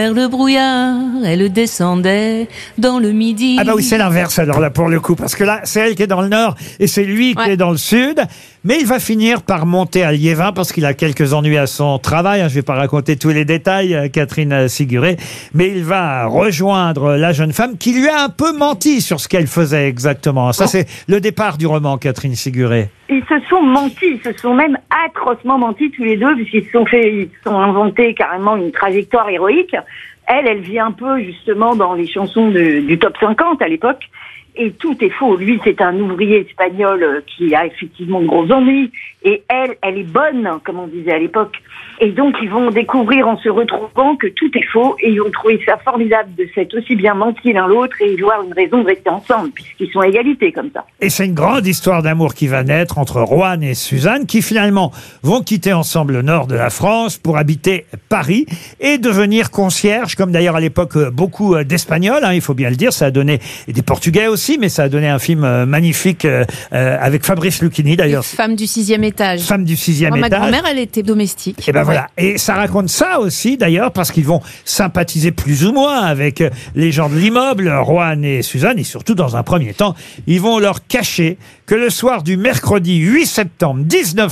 Le brouillard, elle descendait dans le midi. Ah bah oui, c'est l'inverse alors là pour le coup, parce que là, c'est elle qui est dans le nord et c'est lui qui est dans le sud. Mais il va finir par monter à Liévin parce qu'il a quelques ennuis à son travail. Je ne vais pas raconter tous les détails, Catherine Siguré, mais il va rejoindre la jeune femme qui lui a un peu menti sur ce qu'elle faisait exactement. Ça, c'est le départ du roman, Catherine Siguré. Ils se sont mentis, ils se sont même atrocement mentis tous les deux, puisqu'ils se sont inventés carrément une trajectoire héroïque. Elle vit un peu justement dans les chansons du top 50 à l'époque. Et tout est faux. Lui, c'est un ouvrier espagnol qui a effectivement de gros ennuis. Et elle est bonne, comme on disait à l'époque. Et donc, ils vont découvrir en se retrouvant que tout est faux. Et ils vont trouver ça formidable de s'être aussi bien menti l'un l'autre et voir une raison de rester ensemble, puisqu'ils sont à égalité comme ça. Et c'est une grande histoire d'amour qui va naître entre Juan et Suzanne, qui finalement vont quitter ensemble le nord de la France pour habiter Paris et devenir concierge, comme d'ailleurs à l'époque beaucoup d'Espagnols, il faut bien le dire. Ça a donné, et des Portugais aussi, mais ça a donné un film magnifique avec Fabrice Lucchini d'ailleurs. Femme du 6e étage. Femme du 6e étage. Ma grand-mère, elle était domestique. Et ben voilà. Et ça raconte ça aussi d'ailleurs, parce qu'ils vont sympathiser plus ou moins avec les gens de l'immeuble, Juan et Suzanne, et surtout dans un premier temps, ils vont leur cacher que le soir du mercredi 8 septembre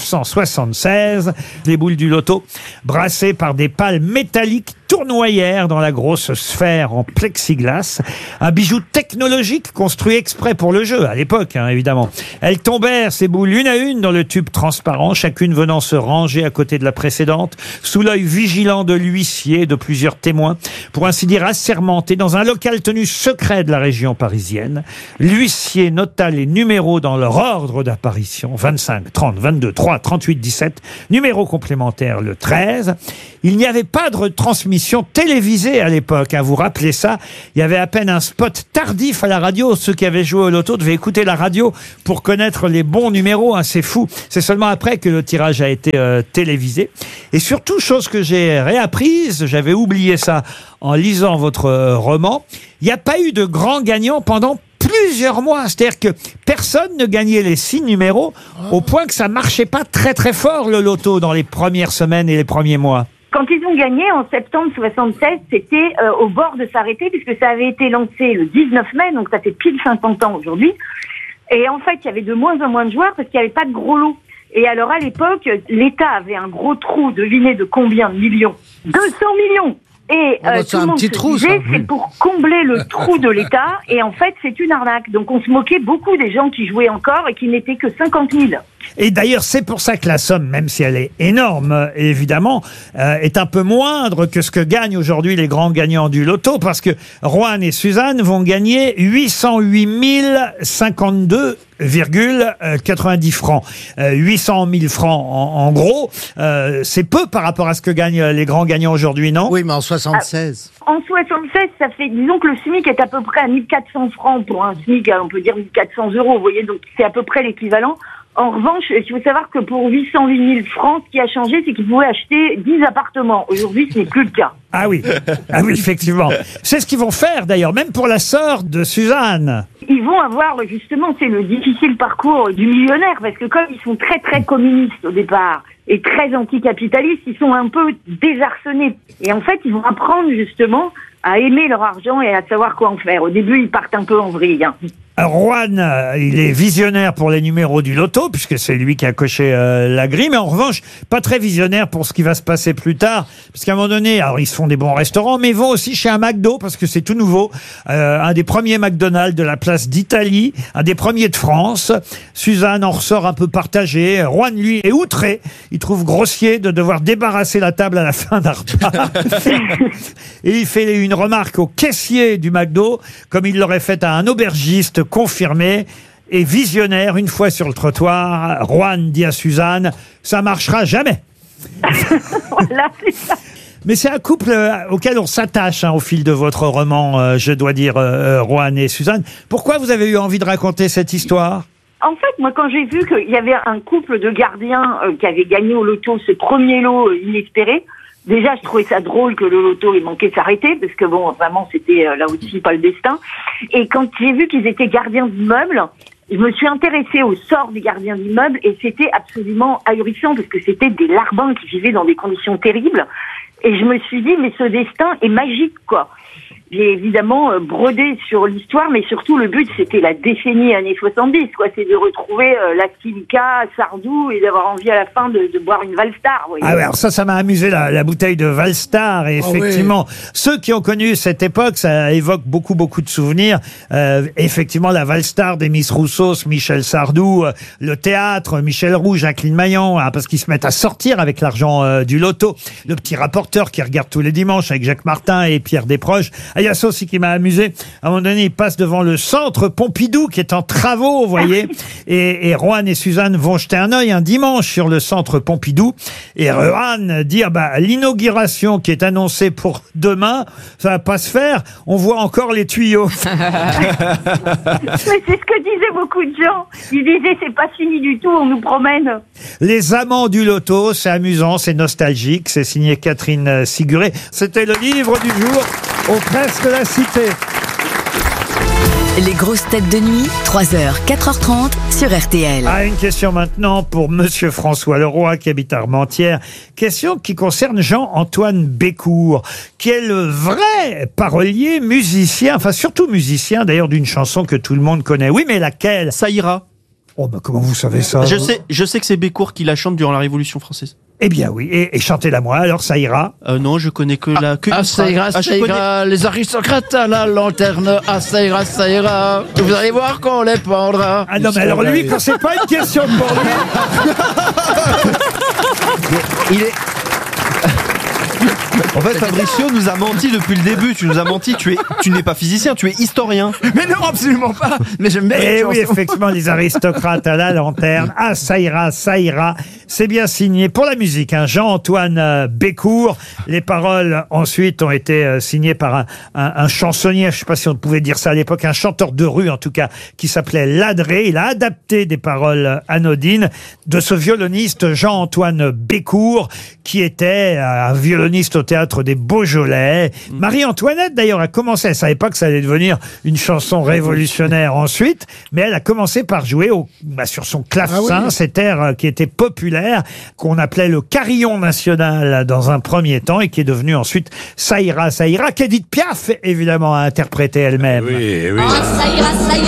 1976, les boules du loto, brassées par des pales métalliques, tournoyèrent dans la grosse sphère en plexiglas, un bijou technologique construit exprès pour le jeu, à l'époque, évidemment. Elles tombèrent, ces boules, une à une dans le tube transparent, chacune venant se ranger à côté de la précédente, sous l'œil vigilant de l'huissier et de plusieurs témoins, pour ainsi dire assermentés dans un local tenu secret de la région parisienne. L'huissier nota les numéros dans leur ordre d'apparition, 25, 30, 22, 3, 38, 17, numéro complémentaire le 13. Il n'y avait pas de retransmission télévisée à l'époque, vous rappelez ça. Il y avait à peine un spot tardif à la radio. Ceux qui avaient joué au loto devaient écouter la radio pour connaître les bons numéros, c'est fou. C'est seulement après que le tirage a été télévisé. Et surtout, chose que j'ai réapprise, j'avais oublié ça en lisant votre roman, il n'y a pas eu de grand gagnant pendant plusieurs mois. C'est-à-dire que personne ne gagnait les 6 numéros au point que ça marchait pas très très fort le loto dans les premières semaines et les premiers mois. Quand ils ont gagné en septembre 76, c'était au bord de s'arrêter puisque ça avait été lancé le 19 mai, donc ça fait pile 50 ans aujourd'hui. Et en fait, il y avait de moins en moins de joueurs parce qu'il n'y avait pas de gros lots. Et alors à l'époque, l'État avait un gros trou, devinez de combien de millions ? 200 millions. Et tout le monde se disait, c'est pour combler le trou de l'État. Et en fait, c'est une arnaque. Donc on se moquait beaucoup des gens qui jouaient encore et qui n'étaient que 50 000. Et d'ailleurs, c'est pour ça que la somme, même si elle est énorme, évidemment, est un peu moindre que ce que gagnent aujourd'hui les grands gagnants du loto, parce que Juan et Suzanne vont gagner 808 052,90 francs. 800 000 francs en gros, c'est peu par rapport à ce que gagnent les grands gagnants aujourd'hui, non ? Oui, mais en 76. En 76, ça fait, disons que le SMIC est à peu près à 1400 francs pour un SMIC, on peut dire 1400 euros, vous voyez, donc c'est à peu près l'équivalent. En revanche, il faut savoir que pour 808 000 francs, ce qui a changé, c'est qu'ils pouvaient acheter 10 appartements. Aujourd'hui, ce n'est plus le cas. Ah oui, effectivement. C'est ce qu'ils vont faire d'ailleurs, même pour la sœur de Suzanne. Ils vont avoir, justement, c'est le difficile parcours du millionnaire, parce que comme ils sont très très communistes au départ, et très anticapitalistes, ils sont un peu désarçonnés. Et en fait, ils vont apprendre justement à aimer leur argent et à savoir quoi en faire. Au début, ils partent un peu en vrille. Juan, il est visionnaire pour les numéros du loto, puisque c'est lui qui a coché la grille, mais en revanche, pas très visionnaire pour ce qui va se passer plus tard, parce qu'à un moment donné, alors ils se font des bons restaurants, mais ils vont aussi chez un McDo, parce que c'est tout nouveau, un des premiers McDonald's de la place d'Italie, un des premiers de France. Suzanne en ressort un peu partagée. Juan, lui, est outré. Il trouve grossier de devoir débarrasser la table à la fin d'un repas. Et il fait une remarque au caissier du McDo, comme il l'aurait fait à un aubergiste confirmé et visionnaire. Une fois sur le trottoir, Juan dit à Suzanne, ça marchera jamais. Voilà, c'est ça. Mais c'est un couple auquel on s'attache au fil de votre roman, je dois dire, Juan et Suzanne. Pourquoi vous avez eu envie de raconter cette histoire ? En fait, moi, quand j'ai vu qu'il y avait un couple de gardiens qui avait gagné au loto ce premier lot inespéré, déjà, je trouvais ça drôle que le loto ait manqué de s'arrêter, parce que bon, vraiment, c'était là aussi pas le destin. Et quand j'ai vu qu'ils étaient gardiens d'immeubles, je me suis intéressée au sort des gardiens d'immeubles et c'était absolument ahurissant, parce que c'était des larbins qui vivaient dans des conditions terribles. Et je me suis dit, mais ce destin est magique, quoi. J'ai évidemment brodé sur l'histoire, mais surtout le but, c'était la décennie années 70, quoi. C'est de retrouver la Silica, Sardou, et d'avoir envie à la fin de boire une Valstar. Vous voyez. Ah ouais, alors ça m'a amusé, la bouteille de Valstar. Et effectivement, ceux qui ont connu cette époque, ça évoque beaucoup de souvenirs. Effectivement, la Valstar des Miss Roussos, Michel Sardou, le théâtre, Michel Roux, Jacqueline Maillan, parce qu'ils se mettent à sortir avec l'argent du loto. Le petit rapporteur qui regarde tous les dimanches avec Jacques Martin et Pierre Desproges. Il y a ça aussi qui m'a amusé. À un moment donné, il passe devant le centre Pompidou qui est en travaux, vous voyez. Et Rohan et Suzanne vont jeter un œil un dimanche sur le centre Pompidou. Et Rohan dit, l'inauguration qui est annoncée pour demain, ça va pas se faire. On voit encore les tuyaux. Mais c'est ce que disaient beaucoup de gens. Ils disaient, c'est pas fini du tout, on nous promène. Les amants du loto, c'est amusant, c'est nostalgique. C'est signé Catherine Siguré. C'était le livre du jour aux presses de la Cité. Les grosses têtes de nuit, 3h, 4h30 sur RTL. Une question maintenant pour Monsieur François Leroy qui habite Armentières. Question qui concerne Jean-Antoine Bécourt, qui est le vrai parolier, musicien, enfin surtout musicien d'ailleurs d'une chanson que tout le monde connaît. Oui, mais laquelle? Ça ira. Oh, comment vous savez ça? Je sais que c'est Bécourt qui la chante durant la Révolution française. Eh bien oui, et chantez-la moi, alors ça ira. Non, je connais que la... ça ira, les aristocrates à la lanterne, ça ira, vous allez voir qu'on les pendra. Ah non, mais alors lui, quand c'est pas une question pour lui... Il est... En fait, Fabricio nous a menti depuis le début. Tu nous as menti. Tu n'es pas physicien, tu es historien. Mais non, absolument pas. Mais j'aime bien. Et oui, effectivement, les aristocrates à la lanterne. Ça ira, ça ira. C'est bien signé pour la musique, Jean-Antoine Bécourt. Les paroles ensuite ont été signées par un chansonnier. Je sais pas si on pouvait dire ça à l'époque, un chanteur de rue en tout cas, qui s'appelait Ladré. Il a adapté des paroles anodines de ce violoniste Jean-Antoine Bécourt, qui était un violoniste au théâtre des Beaujolais. Marie-Antoinette, d'ailleurs, a commencé, elle savait pas que ça allait devenir une chanson révolutionnaire ensuite, mais elle a commencé par jouer sur son clavecin, cet air qui était populaire, qu'on appelait le carillon national dans un premier temps, et qui est devenu ensuite Ça ira, qu'Édith Piaf, évidemment, a interprété elle-même. Oui. Ça ira,